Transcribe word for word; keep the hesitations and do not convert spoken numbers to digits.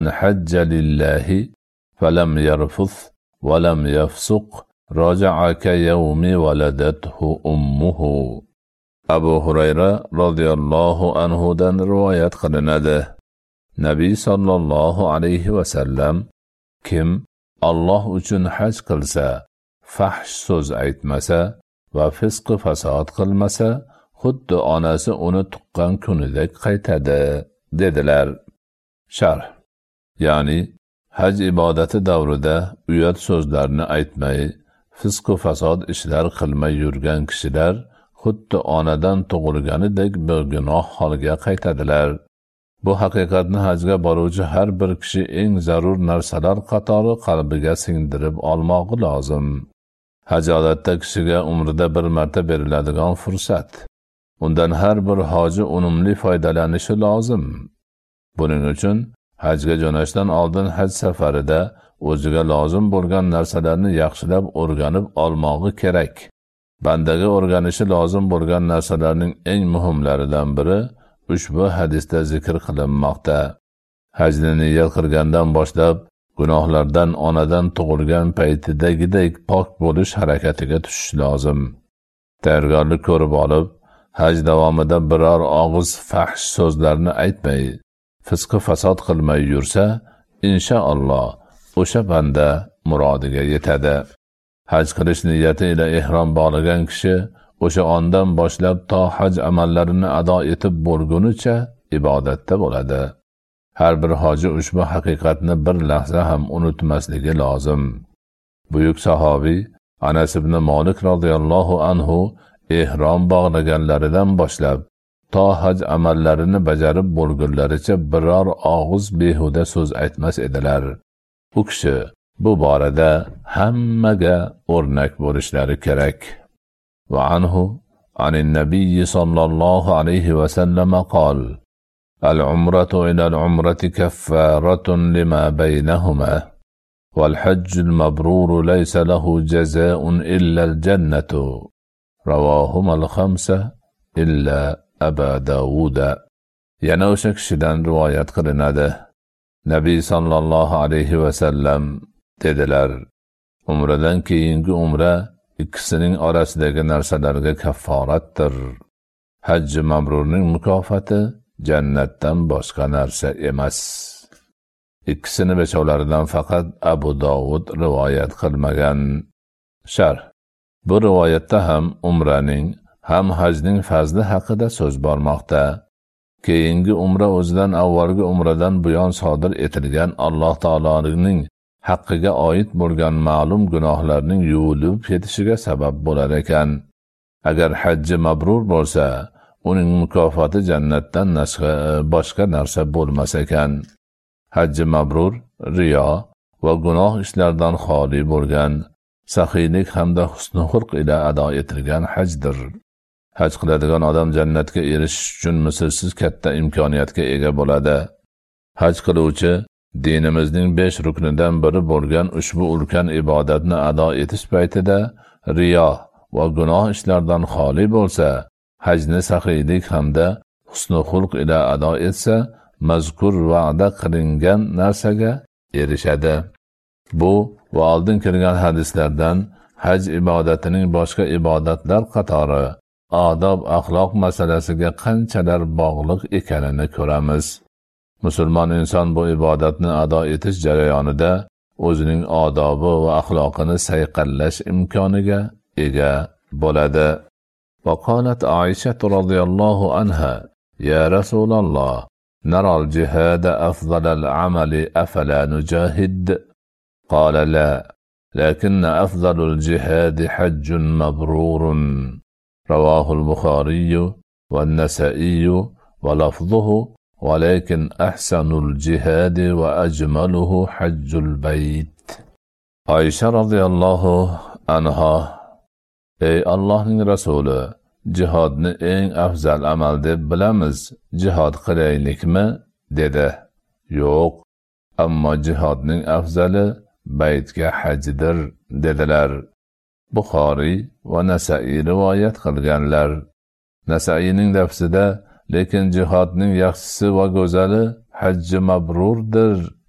حج لله فلم يرفث ولم يفسق رجع كيوم ولدته أمه. Abu Hurayra radhiyallohu anhudan rivoyat qilinadi. Nabiy sallallohu alayhi va sallam: kim Alloh uchun haj qilsa, fahsh so'z aytmasa va fisq fasod qilmasa, xuddi onasi uni tuqqan kunidek qaytadi, dedilar. Sharh: ya'ni haj ibodati davrida uyat so'zlarni aytmay, fisq fasod ishlar qilmay yurgan kishilar xuddi onadan tug'ilganidek begunoh holga qaytadilar. Bu haqiqatni hajga boruvchi har bir kishi eng zarur narsalar qatori qalbiga singdirib olmoqi lozim. Haj odatda kishiga umrida bir marta beriladigan fursat. Undan har bir hoji unumli foydalanishi lozim. Buning uchun hajga jo'nashdan oldin haj safarida o'ziga lozim bo'lgan narsalarni yaxshilab o'rganib olmoqi kerak. Bandaga o'rganishi lozim bo'lgan narsalarning eng muhimlaridan biri ushbu hadisda zikr qilinmoqda. Hajni niyat qilgandan boshlab gunohlardan onadan tug'ilgan paytidagidek pok bo'lish harakatiga tushish lozim. Tayyorgarlik ko'rib olib, haj davomida biror og'iz fahsh so'zlarni aytmay, fisq fasod qilmay yursa, inshaalloh o'sha banda murodiga yetadi. Haj qilish niyati ila ihrom bog'lagan kishi o'sha ondan boshlab to haj amallarini ado etib bo'lgunicha ibodatda bo'ladi. Har bir hoji ushbu haqiqatni bir lahza ham unutmasligi lozim. Buyuk sahobiy Anas ibn Malik radhiyallohu anhu ihrom bog'laganlaridan boshlab to haj amallarini bajarib bo'lgunlaricha biror og'iz behuda so'z aytmas edilar. U kishi bu borada hammaga o'rnak bo'lishlari kerak. Va anhu anin nabiy sallallohu alayhi va sallam qol: al-umratu ila al-umrati kaffaratun lima baynahuma wal hajjul mabrur laysa lahu jazaa'un illa al-jannatu. Ravahuma al-khamsa illa Abu Dawud. Yana o'sha kishidan rivoyat qilinadi. Nabiy sallallohu alayhi va sallam dedilar: umradan keyingi umra ikkisining orasidagi narsalarga kafforatdir. Hajj mabrurning mukofoti jannatdan boshqa narsa emas. Ikkisini beshovlaridan faqat Abu Dovud rivoyat qilmagan. Sharh: bu rivoyatda ham umraning ham hajning fazli haqida so'z bormoqda. Keyingi umra o'zidan avvalgi umradan buyon sodir etilgan Alloh taoloning haqqiga oid bo'lgan ma'lum gunohlarning yuvilib ketishiga sabab bo'lar ekan. Agar hajji mabrur bo'lsa, uning mukofoti jannatdan boshqa narsa bo'lmas ekan. Hajji mabrur riyo va gunoh ishlardan xoli bo'lgan, saxiylik hamda husn xulq ila ado etilgan hajdir. Haj qiladigan odam jannatga erishish uchun mislsiz katta imkoniyatga ega bo'ladi. Haj qiluvchi dinimizning besh ruknidan biri bo'lgan ushbu ulkan ibodatni ado etish paytida riyo va gunoh ishlardan xoli bo'lsa, hajni saxiylik hamda husn xulq ila ado etsa, mazkur va'da qilingan narsaga erishadi. Bu va oldin kelgan hadislardan haj ibodatining boshqa ibodatlar qatori odob axloq masalasiga qanchalar bog'liq ekanini ko'ramiz. Musulmon inson bu ibodatni ado etish jarayonida o'zining odobi va axloqini sayqallash imkoniga ega bo'ladi. Va qalat Aisha radhiyallohu anha: ya Rasululloh, nara al-jihad afdal al-amali afala nujahid? Qala la, lakin afdal al-jihad hajjun mabrurun. Rawahu al-Bukhari wa an-Nasa'i wa lafdhuhu ولكن أحسن الجهاد وأجمله حج البيت. Aisha radhiyallohu anha: ey Allohning rasuli, jihodni eng afzal amal deb bilamiz, jihod qilaylikmi? dedi. Yo'q, ammo jihodning afzali baytga hajdir dedilar. Buxoriy va Nasa'iy rivoyat qilganlar. Nasaiyning lafzida lekin jihodning yaxshisi va go'zali hajji mabrurdir